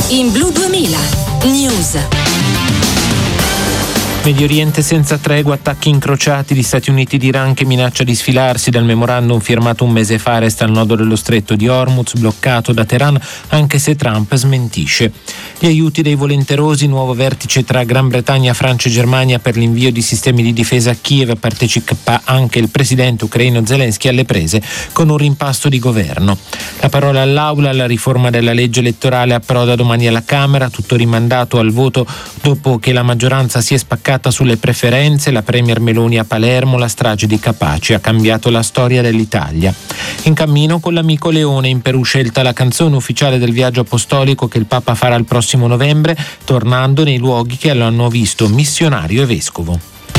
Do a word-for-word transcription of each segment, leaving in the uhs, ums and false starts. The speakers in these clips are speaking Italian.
In Blu duemila News. Medio Oriente senza tregua, attacchi incrociati di Stati Uniti ed Iran che minaccia di sfilarsi dal memorandum firmato un mese fa. Resta il nodo dello stretto di Hormuz bloccato da Teheran, anche se Trump smentisce. Gli aiuti dei volenterosi, nuovo vertice tra Gran Bretagna, Francia e Germania per l'invio di sistemi di difesa a Kiev. Partecipa anche il presidente ucraino Zelensky alle prese con un rimpasto di governo. La parola all'Aula, la riforma della legge elettorale approda domani alla Camera, tutto rimandato al voto dopo che la maggioranza si è spaccata sulle preferenze. La premier Meloni a Palermo, la strage di Capaci ha cambiato la storia dell'Italia. In cammino con l'amico Leone, in Perù scelta la canzone ufficiale del viaggio apostolico che il Papa farà il prossimo novembre, tornando nei luoghi che lo hanno visto missionario e vescovo.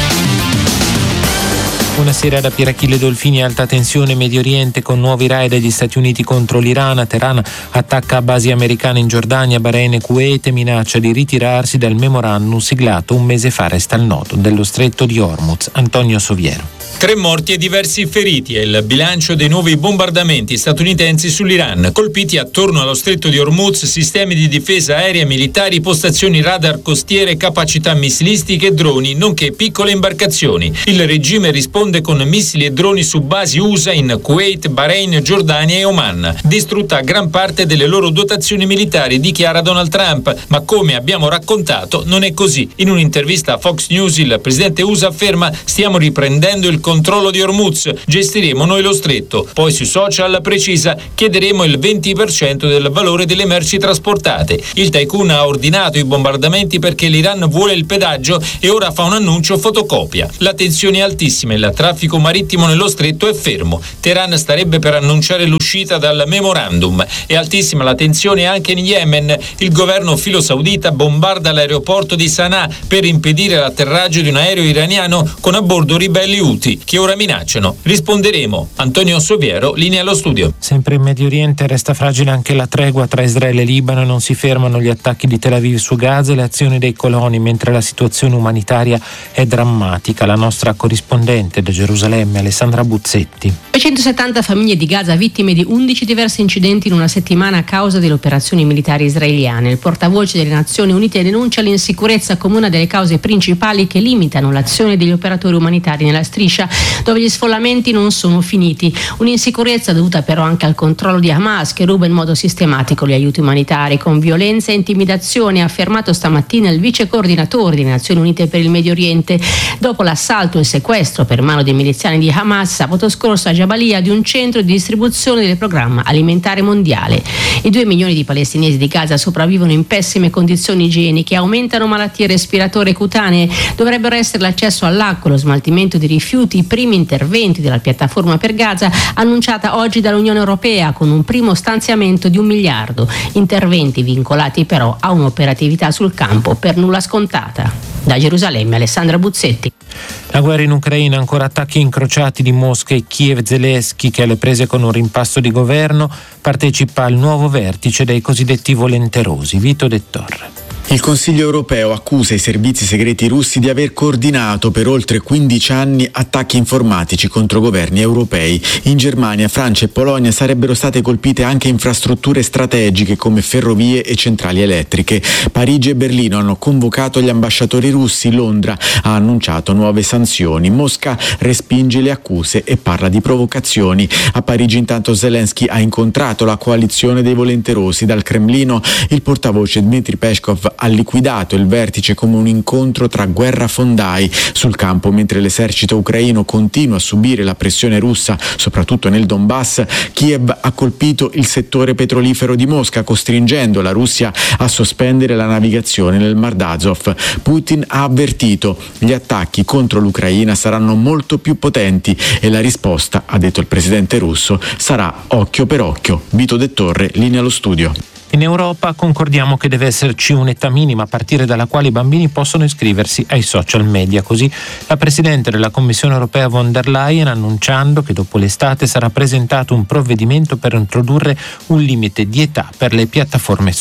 Buonasera da Pierachille Dolfini. Alta tensione Medio Oriente con nuovi raid degli Stati Uniti contro l'Iran. Teheran attacca basi americane in Giordania, Bahrain e Kuwait e minaccia di ritirarsi dal memorandum siglato un mese fa. Resta il nodo dello stretto di Hormuz. Antonio Soviero. Tre morti e diversi feriti è il bilancio dei nuovi bombardamenti statunitensi sull'Iran. Colpiti attorno allo stretto di Hormuz sistemi di difesa aerea militari, postazioni radar costiere, capacità missilistiche e droni, nonché piccole imbarcazioni. Il regime risponde con missili e droni su basi U S A in Kuwait, Bahrain, Giordania e Oman. Distrutta gran parte delle loro dotazioni militari, dichiara Donald Trump, ma come abbiamo raccontato non è così. In un'intervista a Fox News il presidente U S A afferma: stiamo riprendendo il controllo di Hormuz, gestiremo noi lo stretto. Poi sui social precisa: chiederemo il venti per cento del valore delle merci trasportate. Il tycoon ha ordinato i bombardamenti perché l'Iran vuole il pedaggio e ora fa un annuncio fotocopia. La tensione è altissima, il traffico marittimo nello stretto è fermo. Teheran starebbe per annunciare l'uscita dal memorandum. È altissima la tensione anche in Yemen. Il governo filo saudita bombarda l'aeroporto di Sana'a per impedire l'atterraggio di un aereo iraniano con a bordo ribelli Houthi che ora minacciano. Risponderemo. Antonio Soviero, linea allo studio. Sempre in Medio Oriente resta fragile anche la tregua tra Israele e Libano. Non si fermano gli attacchi di Tel Aviv su Gaza e le azioni dei coloni, mentre la situazione umanitaria è drammatica. La nostra corrispondente da Gerusalemme, Alessandra Buzzetti. trecentosettanta famiglie di Gaza vittime di undici diversi incidenti in una settimana a causa delle operazioni militari israeliane. Il portavoce delle Nazioni Unite denuncia l'insicurezza come una delle cause principali che limitano l'azione degli operatori umanitari nella striscia, dove gli sfollamenti non sono finiti. Un'insicurezza dovuta però anche al controllo di Hamas, che ruba in modo sistematico gli aiuti umanitari con violenza e intimidazione, ha affermato stamattina il vice coordinatore delle Nazioni Unite per il Medio Oriente, dopo l'assalto e il sequestro per mano dei miliziani di Hamas sabato scorso a Jabalia di un centro di distribuzione del programma alimentare mondiale. I due milioni di palestinesi di Gaza sopravvivono in pessime condizioni igieniche, aumentano malattie respiratorie cutanee. Dovrebbero essere l'accesso all'acqua, lo smaltimento di rifiuti, i primi interventi della piattaforma per Gaza annunciata oggi dall'Unione Europea con un primo stanziamento di un miliardo. Interventi vincolati però a un'operatività sul campo per nulla scontata. Da Gerusalemme, Alessandra Buzzetti. La guerra in Ucraina, ancora attacchi incrociati di Mosca e Kiev. Zelensky, che alle prese con un rimpasto di governo, partecipa al nuovo vertice dei cosiddetti volenterosi. Vito De Torre. Il Consiglio europeo accusa i servizi segreti russi di aver coordinato per oltre quindici anni attacchi informatici contro governi europei. In Germania, Francia e Polonia sarebbero state colpite anche infrastrutture strategiche come ferrovie e centrali elettriche. Parigi e Berlino hanno convocato gli ambasciatori russi. Londra ha annunciato nuove sanzioni. Mosca respinge le accuse e parla di provocazioni. A Parigi intanto Zelensky ha incontrato la coalizione dei volenterosi. Dal Cremlino il portavoce Dmitry Peskov ha liquidato il vertice come un incontro tra guerrafondai sul campo. Mentre l'esercito ucraino continua a subire la pressione russa, soprattutto nel Donbass, Kiev ha colpito il settore petrolifero di Mosca, costringendo la Russia a sospendere la navigazione nel Mar d'Azov. Putin ha avvertito: gli attacchi contro l'Ucraina saranno molto più potenti e la risposta, ha detto il presidente russo, sarà occhio per occhio. Vito De Torre, linea allo studio. In Europa concordiamo che deve esserci un'età minima a partire dalla quale i bambini possono iscriversi ai social media. Così la Presidente della Commissione Europea von der Leyen, annunciando che dopo l'estate sarà presentato un provvedimento per introdurre un limite di età per le piattaforme social.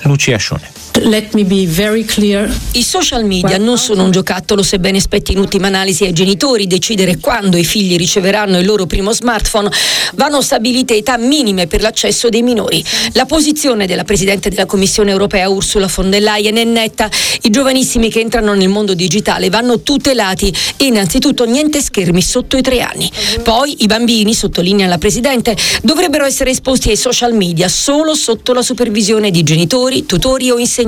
Lucia Scione. Let me be very clear. I social media non sono un giocattolo, sebbene spetti in ultima analisi ai genitori decidere quando i figli riceveranno il loro primo smartphone. Vanno stabilite età minime per l'accesso dei minori. La posizione della Presidente della Commissione Europea Ursula von der Leyen è netta. I giovanissimi che entrano nel mondo digitale vanno tutelati. Innanzitutto niente schermi sotto i tre anni. Poi i bambini, sottolinea la Presidente, dovrebbero essere esposti ai social media solo sotto la supervisione di genitori, tutori o insegnanti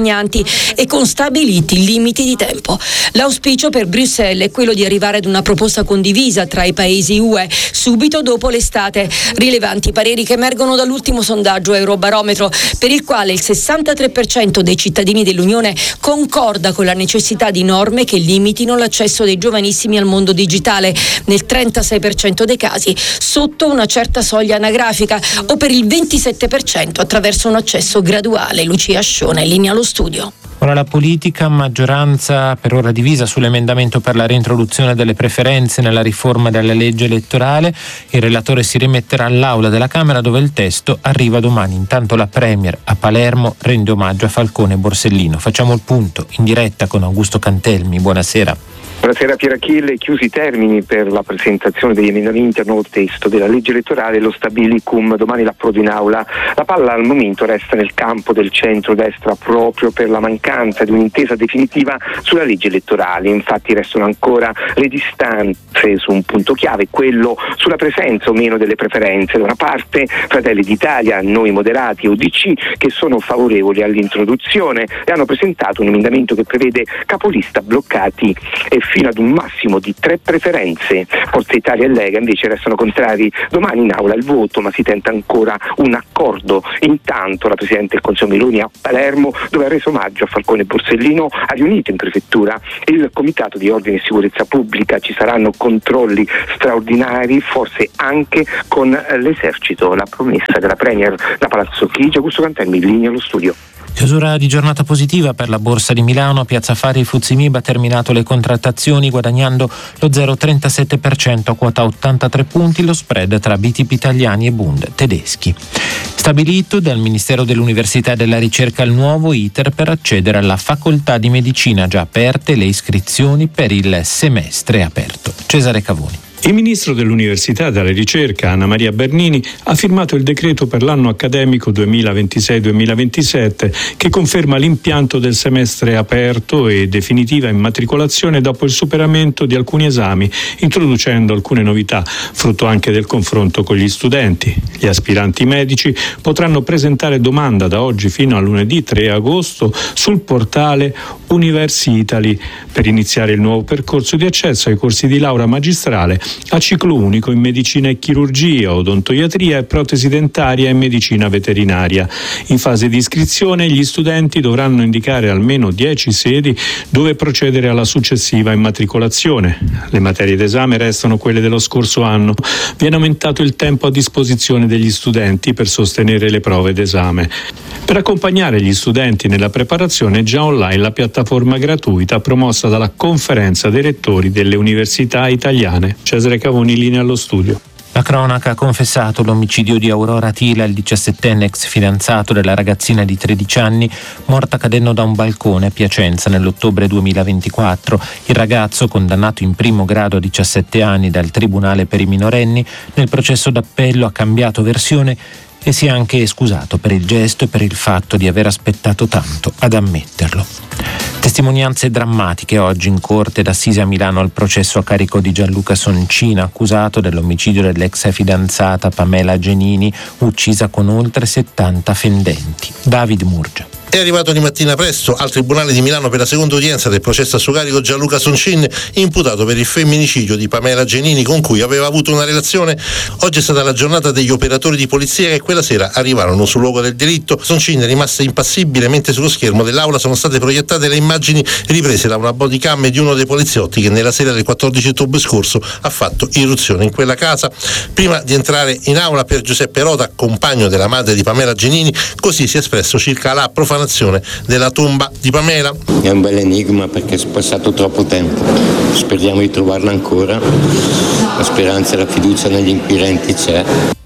e con stabiliti limiti di tempo. L'auspicio per Bruxelles è quello di arrivare ad una proposta condivisa tra i paesi U E subito dopo l'estate. Rilevanti pareri che emergono dall'ultimo sondaggio Eurobarometro, per il quale il sessantatré per cento dei cittadini dell'Unione concorda con la necessità di norme che limitino l'accesso dei giovanissimi al mondo digitale, nel trentasei per cento dei casi sotto una certa soglia anagrafica o per il ventisette per cento attraverso un accesso graduale. Lucia Scione, linea allo studio. Ora la politica, maggioranza per ora divisa sull'emendamento per la reintroduzione delle preferenze nella riforma della legge elettorale. Il relatore si rimetterà all'aula della Camera dove il testo arriva domani. Intanto la Premier a Palermo rende omaggio a Falcone e Borsellino. Facciamo il punto in diretta con Augusto Cantelmi. Buonasera. Buonasera Pierachille, chiusi i termini per la presentazione degli emendamenti al nuovo testo della legge elettorale, lo stabilicum, domani l'approdo in aula. La palla al momento resta nel campo del centro-destra proprio per la mancanza di un'intesa definitiva sulla legge elettorale. Infatti restano ancora le distanze su un punto chiave, quello sulla presenza o meno delle preferenze. Da una parte Fratelli d'Italia, Noi Moderati e U D C che sono favorevoli all'introduzione e hanno presentato un emendamento che prevede capolista bloccati e fino ad un massimo di tre preferenze. Forza Italia e Lega invece restano contrari. Domani in aula il voto, ma si tenta ancora un accordo. Intanto la Presidente del Consiglio Meloni a Palermo, dove ha reso omaggio a Falcone e Borsellino, ha riunito in prefettura il Comitato di Ordine e Sicurezza Pubblica. Ci saranno controlli straordinari, forse anche con l'esercito. La promessa della Premier da Palazzo Chigi. Augusto Cantelmi, in linea allo studio. Chiusura di giornata positiva per la Borsa di Milano. A Piazza Fari il Fuzimib ha terminato le contrattazioni guadagnando lo zero virgola trentasette per cento a quota ottantatré punti, lo spread tra B T P italiani e Bund tedeschi. Stabilito dal Ministero dell'Università e della Ricerca il nuovo iter per accedere alla facoltà di medicina, già aperte le iscrizioni per il semestre aperto. Cesare Cavoni. Il ministro dell'Università e della Ricerca, Anna Maria Bernini, ha firmato il decreto per l'anno accademico duemilaventisei duemilaventisette che conferma l'impianto del semestre aperto e definitiva immatricolazione dopo il superamento di alcuni esami, introducendo alcune novità, frutto anche del confronto con gli studenti. Gli aspiranti medici potranno presentare domanda da oggi fino a lunedì tre agosto sul portale Universi Italy per iniziare il nuovo percorso di accesso ai corsi di laurea magistrale a ciclo unico in medicina e chirurgia, odontoiatria e protesi dentaria e medicina veterinaria. In fase di iscrizione gli studenti dovranno indicare almeno dieci sedi dove procedere alla successiva immatricolazione. Le materie d'esame restano quelle dello scorso anno. Viene aumentato il tempo a disposizione degli studenti per sostenere le prove d'esame. Per accompagnare gli studenti nella preparazione è già online la piattaforma gratuita promossa dalla Conferenza dei Rettori delle Università Italiane. Cesare Cavoni, linea allo studio. La cronaca ha confessato l'omicidio di Aurora Tila, il diciassettenne ex fidanzato della ragazzina di tredici anni, morta cadendo da un balcone a Piacenza nell'ottobre duemilaventiquattro. Il ragazzo, condannato in primo grado a diciassette anni dal Tribunale per i minorenni, nel processo d'appello ha cambiato versione e si è anche scusato per il gesto e per il fatto di aver aspettato tanto ad ammetterlo. Testimonianze drammatiche oggi in corte d'assise a Milano al processo a carico di Gianluca Soncina, accusato dell'omicidio dell'ex fidanzata Pamela Genini, uccisa con oltre settanta fendenti. David Murgia. È arrivato di mattina presto al Tribunale di Milano per la seconda udienza del processo a suo carico Gianluca Soncin, imputato per il femminicidio di Pamela Genini con cui aveva avuto una relazione. Oggi è stata la giornata degli operatori di polizia che quella sera arrivarono sul luogo del delitto. Soncin è rimasta impassibile mentre sullo schermo dell'aula sono state proiettate le immagini riprese da una bodycam di uno dei poliziotti che nella sera del quattordici ottobre scorso ha fatto irruzione in quella casa. Prima di entrare in aula per Giuseppe Rota, compagno della madre di Pamela Genini, così si è espresso circa la profanazione della tomba di Pamela. È un bel enigma perché è passato troppo tempo, speriamo di trovarla ancora, la speranza e la fiducia negli inquirenti c'è.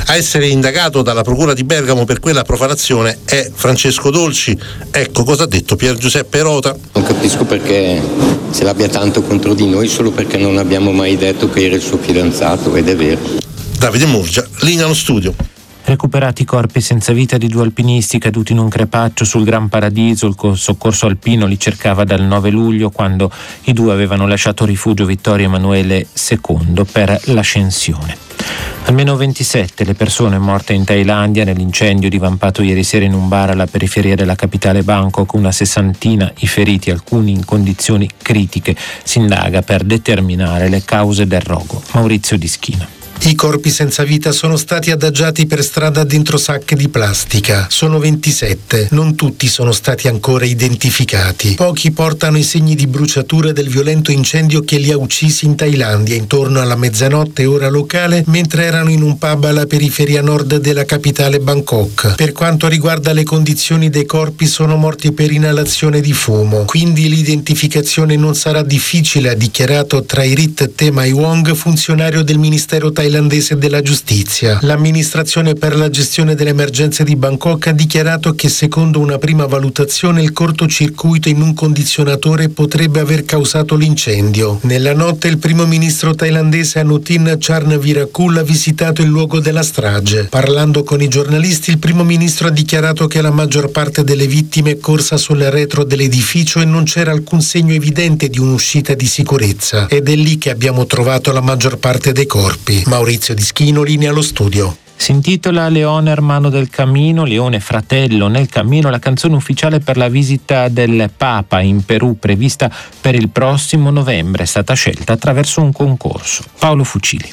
A essere indagato dalla Procura di Bergamo per quella profanazione è Francesco Dolci. Ecco cosa ha detto Pier Giuseppe Rota. Non capisco perché se l'abbia tanto contro di noi, solo perché non abbiamo mai detto che era il suo fidanzato, ed è vero. Davide Murgia, linea allo studio. Recuperati i corpi senza vita di due alpinisti caduti in un crepaccio sul Gran Paradiso. Il soccorso alpino li cercava dal nove luglio, quando i due avevano lasciato rifugio Vittorio Emanuele secondo per l'ascensione. Almeno ventisette le persone morte in Thailandia nell'incendio divampato ieri sera in un bar alla periferia della capitale Bangkok, una sessantina i feriti, alcuni in condizioni critiche. Si indaga per determinare le cause del rogo. Maurizio Dischino. I corpi senza vita sono stati adagiati per strada dentro sacche di plastica. Sono ventisette, non tutti sono stati ancora identificati. Pochi portano i segni di bruciature del violento incendio che li ha uccisi in Thailandia intorno alla mezzanotte ora locale, mentre erano in un pub alla periferia nord della capitale Bangkok. Per quanto riguarda le condizioni dei corpi, sono morti per inalazione di fumo, quindi l'identificazione non sarà difficile, ha dichiarato Trairit Temai Wong, funzionario del Ministero thailandese della giustizia. L'amministrazione per la gestione delle emergenze di Bangkok ha dichiarato che secondo una prima valutazione il cortocircuito in un condizionatore potrebbe aver causato l'incendio. Nella notte il primo ministro thailandese Anutin Charnvirakul ha visitato il luogo della strage. Parlando con i giornalisti, il primo ministro ha dichiarato che la maggior parte delle vittime è corsa sul retro dell'edificio e non c'era alcun segno evidente di un'uscita di sicurezza. Ed è lì che abbiamo trovato la maggior parte dei corpi. Maurizio Dischino, linea allo studio. Si intitola Leone Hermano del Cammino, Leone Fratello nel Cammino, la canzone ufficiale per la visita del Papa in Perù prevista per il prossimo novembre. È stata scelta attraverso un concorso. Paolo Fucili.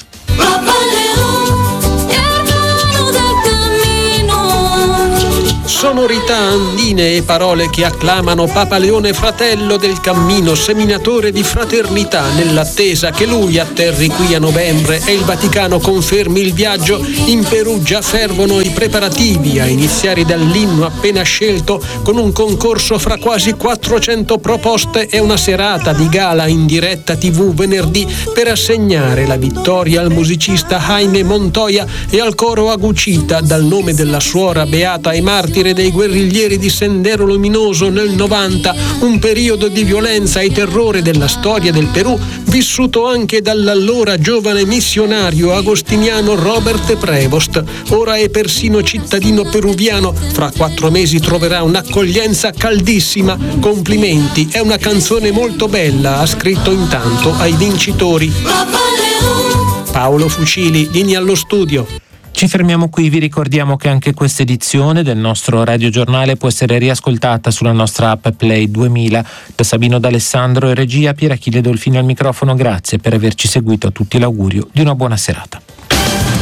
Sonorità andine e parole che acclamano Papa Leone Fratello del Cammino, seminatore di fraternità, nell'attesa che lui atterri qui a novembre e il Vaticano confermi il viaggio. In Perù già fervono i preparativi, a iniziare dall'inno appena scelto, con un concorso fra quasi quattrocento proposte e una serata di gala in diretta tivù venerdì per assegnare la vittoria al musicista Jaime Montoya e al coro Agucita, dal nome della suora beata e martire dei guerriglieri di Sendero Luminoso nel novanta, un periodo di violenza e terrore della storia del Perù, vissuto anche dall'allora giovane missionario agostiniano Robert Prevost. Ora è persino cittadino peruviano, fra quattro mesi troverà un'accoglienza caldissima. Complimenti, è una canzone molto bella, ha scritto intanto ai vincitori. Paolo Fucili, linea allo studio. Ci fermiamo qui, vi ricordiamo che anche questa edizione del nostro radiogiornale può essere riascoltata sulla nostra app Play duemila. Da Sabino D'Alessandro e regia, Pier Achille Dolfini al microfono, grazie per averci seguito, a tutti l'augurio di una buona serata.